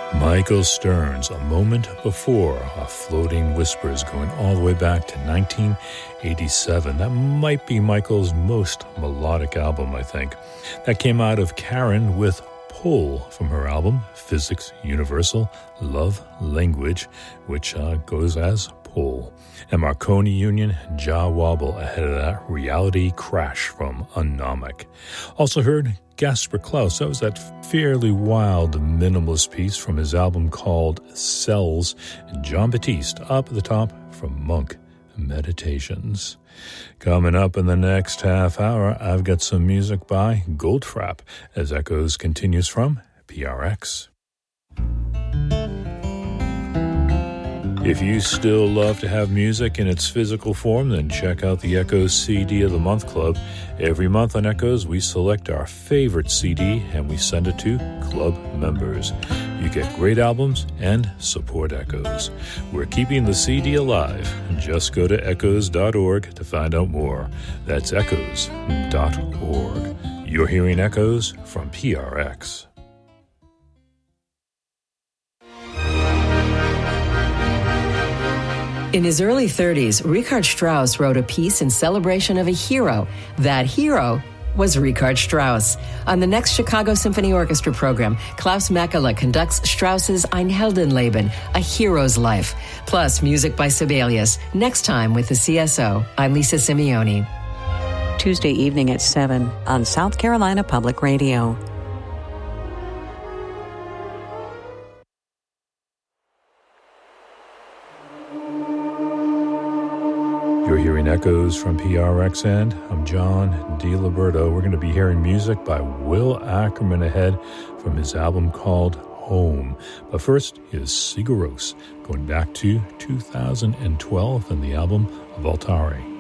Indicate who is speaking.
Speaker 1: Michael Stearns, A Moment Before, a Floating Whispers, going all the way back to 1987. That might be Michael's most melodic album, I think. That came out of Karen with Pull from her album, Physics Universal Love Language, which goes as Pull. And Marconi Union, Jah Wobble ahead of that, Reality Crash from Anomic. Also heard Gasper Klaus. That was that fairly wild minimalist piece from his album called Cells. And John Batiste up at the top from Monk Meditations. Coming up in the next half hour, I've got some music by Goldfrapp as Echoes continues from PRX. If you still love to have music in its physical form, then check out the Echoes CD of the Month Club. Every month on Echoes, we select our favorite CD and we send it to club members. You get great albums and support Echoes. We're keeping the CD alive. Just go to echoes.org to find out more. That's echoes.org. You're hearing Echoes from PRX.
Speaker 2: In his early 30s, Richard Strauss wrote a piece in celebration of a hero. That hero was Richard Strauss. On the next Chicago Symphony Orchestra program, Klaus Makela conducts Strauss's Ein Heldenleben, A Hero's Life, plus music by Sibelius. Next time with the CSO, I'm Lisa Simeone.
Speaker 3: Tuesday evening at 7 on South Carolina Public Radio.
Speaker 1: You're hearing Echoes from PRX, and I'm John DiLiberto. We're going to be hearing music by Will Ackerman ahead from his album called Home. But first is Sigur Rós, going back to 2012 and the album Voltare.